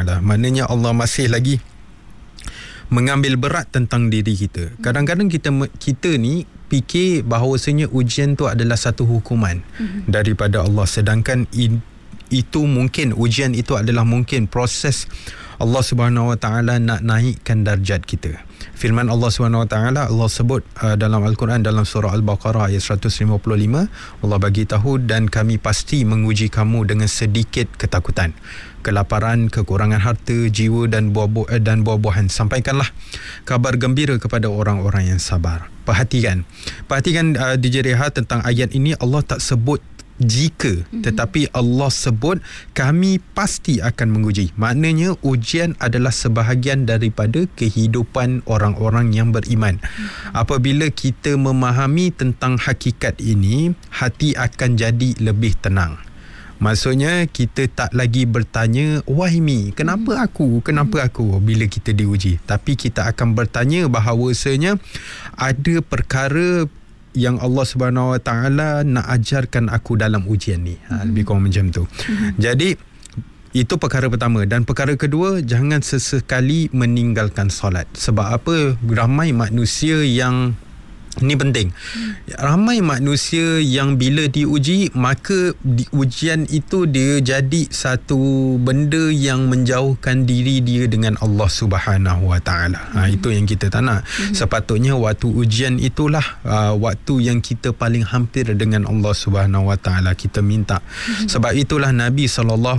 Ta'ala. Maknanya Allah masih lagi mengambil berat tentang diri kita. Kadang-kadang kita ni fikir bahawasanya ujian tu adalah satu hukuman daripada Allah, sedangkan itu mungkin, ujian itu adalah mungkin proses Allah Subhanahu Wa Ta'ala nak naikkan darjat kita. Firman Allah Subhanahu Wa Ta'ala, Allah sebut dalam Al-Quran dalam surah Al-Baqarah ayat 155, Allah bagi tahu, dan kami pasti menguji kamu dengan sedikit ketakutan, kelaparan, kekurangan harta, jiwa dan buah-buahan. Sampaikanlah kabar gembira kepada orang-orang yang sabar. Perhatikan DJ Reha, tentang ayat ini Allah tak sebut jika, tetapi Allah sebut kami pasti akan menguji. Maknanya ujian adalah sebahagian daripada kehidupan orang-orang yang beriman. Apabila kita memahami tentang hakikat ini, hati akan jadi lebih tenang. Maksudnya kita tak lagi bertanya, why me? Kenapa aku? Bila kita diuji. Tapi kita akan bertanya bahawasanya ada perkara yang Allah Subhanahu Wa Ta'ala nak ajarkan aku dalam ujian ni. Lebih kurang macam tu. Jadi itu perkara pertama. Dan perkara kedua, jangan sesekali meninggalkan solat. Sebab apa? Ramai manusia yang, ini penting, ramai manusia yang bila diuji, maka ujian itu dia jadi satu benda yang menjauhkan diri dia dengan Allah Subhanahu Wa Ta'ala. Itu yang kita tak nak. Sepatutnya waktu ujian itulah waktu yang kita paling hampir dengan Allah Subhanahu Wa Ta'ala, kita minta. Sebab itulah Nabi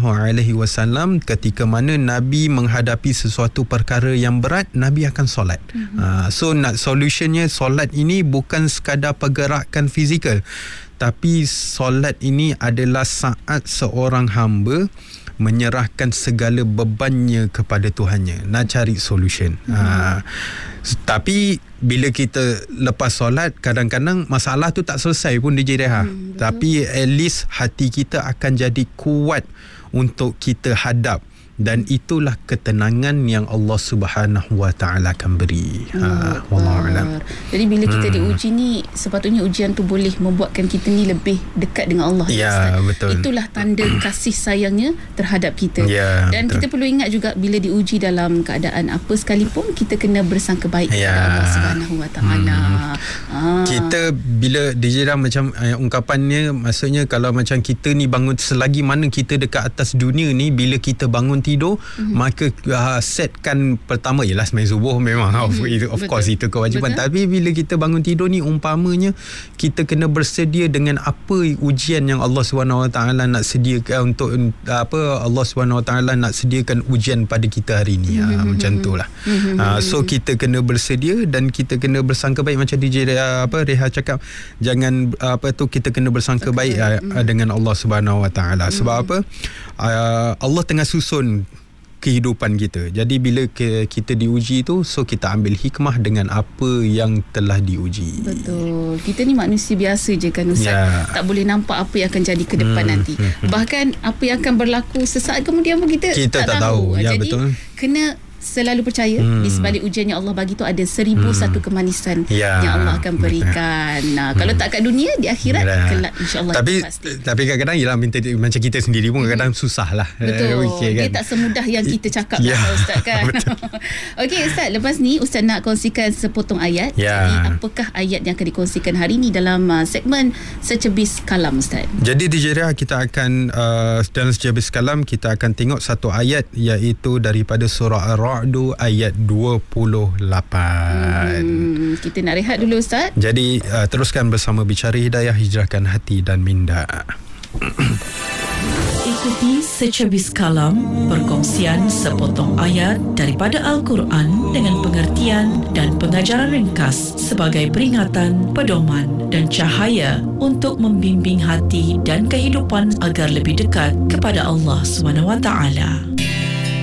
SAW, ketika mana Nabi menghadapi sesuatu perkara yang berat, Nabi akan solat. So nak solutionnya, solat ini bukan sekadar pergerakan fizikal, tapi solat ini adalah saat seorang hamba menyerahkan segala bebannya kepada Tuhannya, nak cari solution. Tapi bila kita lepas solat, kadang-kadang masalah tu tak selesai pun DJ Reha. Tapi at least hati kita akan jadi kuat untuk kita hadap. Dan itulah ketenangan yang Allah Subhanahu Wa Ta'ala akan beri. Wallahualam. Jadi bila kita diuji ni, sepatutnya ujian tu boleh membuatkan kita ni lebih dekat dengan Allah. Ya, betul. Itulah tanda kasih sayangnya terhadap kita. Ya, dan betul. Kita perlu ingat juga, bila diuji dalam keadaan apa sekalipun, kita kena bersangka baik kepada Allah Subhanahu Wa Ta'ala. Kita bila dijera macam ungkapannya, maksudnya kalau macam kita ni bangun, selagi mana kita dekat atas dunia ni, bila kita bangun tidur, maka setkan pertama ialah sembahyang subuh, memang of course itu kewajiban. Betul. Tapi bila kita bangun tidur ni, umpamanya kita kena bersedia dengan apa ujian yang Allah SWT nak sediakan untuk Allah SWT nak sediakan ujian pada kita hari ni. Macam itulah. So kita kena bersedia dan kita kena bersangka baik, macam DJ Reha cakap, jangan kita kena bersangka baik dengan Allah SWT. Sebab apa? Allah tengah susun kehidupan kita. Jadi bila kita diuji tu, so kita ambil hikmah dengan apa yang telah diuji. Betul. Kita ni manusia biasa je kan Ustaz. Tak boleh nampak apa yang akan jadi ke depan nanti. Bahkan apa yang akan berlaku sesaat kemudian pun kita tak tahu. Ya, jadi betul. kena selalu percaya di sebalik ujian yang Allah bagi tu ada 1001 kemanisan yang Allah akan berikan. Kalau tak kat dunia, di akhirat kelak insya-Allah pasti. Tapi kadang-kadang ialah minta macam kita sendiri pun kadang susah lah. Betul. Dia tak semudah yang kita cakap Ustaz kan. Okey Ustaz, lepas ni Ustaz nak kongsikan sepotong ayat. Jadi apakah ayat yang akan dikongsikan hari ni dalam segmen Secebis Kalam Ustaz? Jadi DJ Reha, kita akan dalam Secebis Kalam kita akan tengok satu ayat, iaitu daripada surah Ar-Ra'd ayat 28. Kita nak rehat dulu Ustaz. Jadi teruskan bersama Bicara Hidayah, hijrahkan hati dan minda. Ikuti Secebis Kalam, perkongsian sepotong ayat daripada Al-Quran dengan pengertian dan pengajaran ringkas sebagai peringatan, pedoman dan cahaya untuk membimbing hati dan kehidupan agar lebih dekat kepada Allah SWT.